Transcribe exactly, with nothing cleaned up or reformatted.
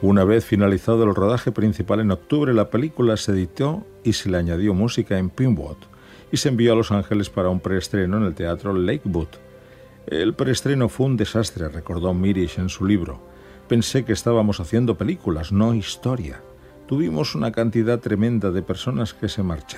Una vez finalizado el rodaje principal en octubre, la película se editó y se le añadió música en Pinewood y se envió a Los Ángeles para un preestreno en el teatro Lakewood. El preestreno fue un desastre, recordó Mirisch en su libro. Pensé que estábamos haciendo películas, no historia. Tuvimos una cantidad tremenda de personas que se marcharon.